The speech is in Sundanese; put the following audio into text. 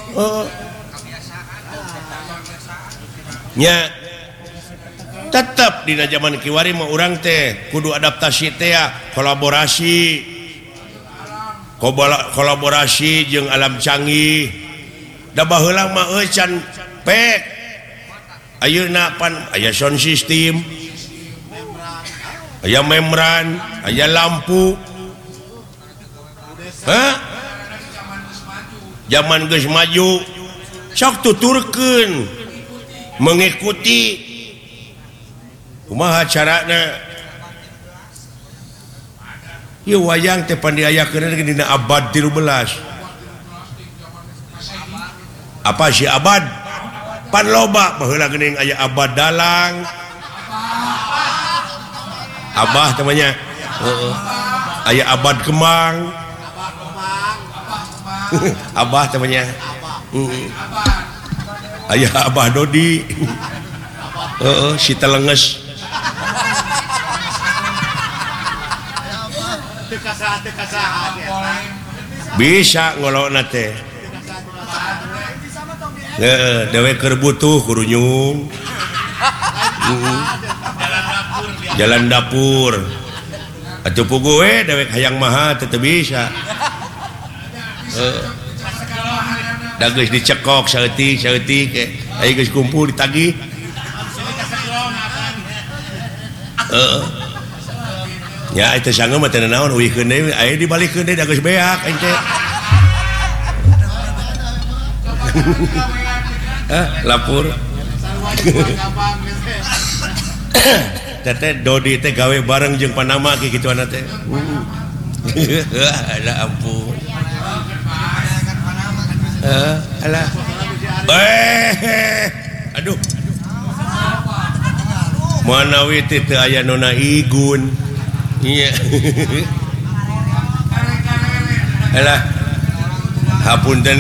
nya tetap di zaman kiwari mau orang teh kudu adaptasi teh kolaborasi jeung alam canggih da baheula mah can pek ayeuna pan aya sound system aya membran aya lampu zaman geus maju sok tuturkeun mengikuti kumaha carana ieu wayang teh pandiayakeun dina abad 13 apa sih abad pan loba baheula geuning aya abad dalang abah temannya aya abad kemang abah temannya aya abah Dodi si telenges bisa ngolokna teh dewe keur butuh kudu nyung jalan dapur atuh pugu we dewek hayang maha teu bisa da geus dicekok saeutik aya geus kumpul ditagih ya itu sanggup mah teu naon uwihkeun deui aya dibalikeun deui da geus beak aing teh lapur teh Dodi teh gawe bareng jeung Panama kitu gituana teh alah ampun alah aduh manawi teh aya nona igun iya alah hapunten